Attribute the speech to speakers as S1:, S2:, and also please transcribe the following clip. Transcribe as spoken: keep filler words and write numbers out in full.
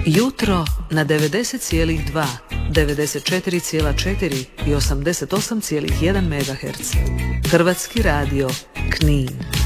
S1: Jutro na devedeset zarez dva, devedeset četiri zarez četiri i osamdeset osam zarez jedan megaherca. Hrvatski radio Knin.